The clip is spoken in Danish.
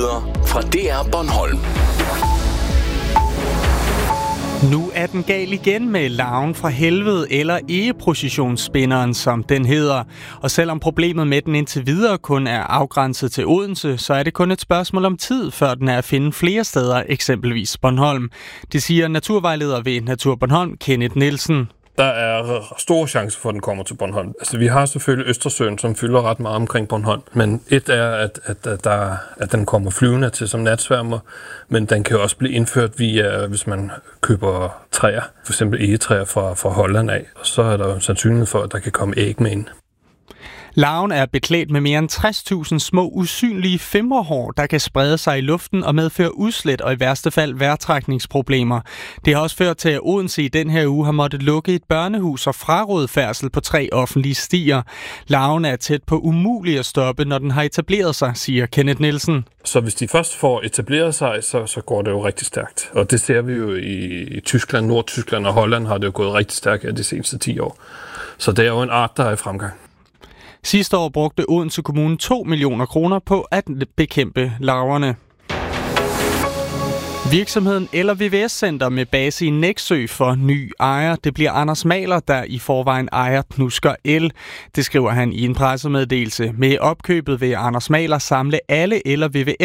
Nyheder fra DR Bornholm. Nu er den gal igen med larven fra helvede, eller egeprocessionsspinderen, som den hedder. Og selvom problemet med den indtil videre kun er afgrænset til Odense, så er det kun et spørgsmål om tid, før den er at finde flere steder, eksempelvis Bornholm. Det siger naturvejleder ved Natur Bornholm, Kenneth Nielsen. Der er stor chance for, at den kommer til Bornholm. Altså, vi har selvfølgelig Østersøen, som fylder ret meget omkring Bornholm. Men et er, at den kommer flyvende til som natsværmer, men den kan også blive indført via, hvis man køber træer, for eksempel egetræer fra Holland af. Og så er der jo sandsynlighed for, at der kan komme æg med ind. Larven er beklædt med mere end 60.000 små usynlige femmerhår, der kan sprede sig i luften og medføre udslæt og i værste fald vejrtrækningsproblemer. Det har også ført til, at Odense i den her uge har måttet lukke et børnehus og fraråde færdsel på 3 offentlige stier. Larven er tæt på umulig at stoppe, når den har etableret sig, siger Kenneth Nielsen. Så hvis de først får etableret sig, så går det jo rigtig stærkt. Og det ser vi jo i Tyskland, Nordtyskland og Holland har det jo gået rigtig stærkt de seneste 10 år. Så det er jo en art, der er i fremgang. Sidste år brugte Odense Kommune 2 millioner kroner på at bekæmpe larverne. Virksomheden eller VVS Center med base i Nexø for ny ejer. Det bliver Anders Mahler, der i forvejen ejer Knusker El. Det skriver han i en pressemeddelelse. Med opkøbet vil Anders Mahler samle alle eller VVS